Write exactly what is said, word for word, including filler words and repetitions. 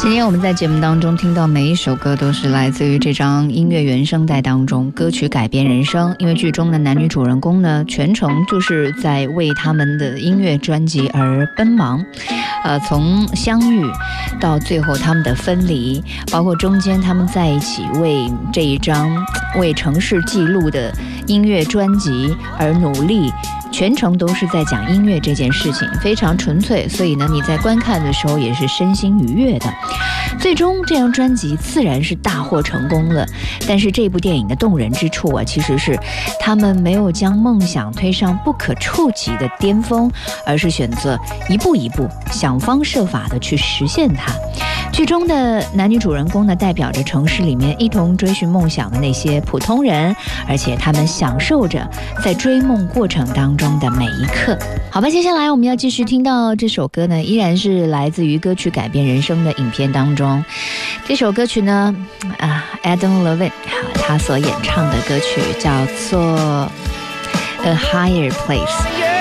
今天我们在节目当中听到每一首歌都是来自于这张音乐原声带当中，歌曲改编人生。因为剧中的男女主人公呢，全程就是在为他们的音乐专辑而奔忙，呃，从相遇到最后他们的分离，包括中间他们在一起为这一张为城市记录的音乐专辑而努力，全程都是在讲音乐这件事情，非常纯粹，所以呢，你在观看的时候也是身心愉悦的。最终这张专辑自然是大获成功了，但是这部电影的动人之处啊，其实是他们没有将梦想推上不可触及的巅峰，而是选择一步一步想方设法的去实现它。剧中的男女主人公呢，代表着城市里面一同追寻梦想的那些普通人，而且他们享受着在追梦过程当中的每一刻。好吧，接下来我们要继续听到这首歌呢，依然是来自于歌曲改编人生的影片当中。这首歌曲呢，啊 ，Adam Levine 他所演唱的歌曲叫做《A Higher Place》。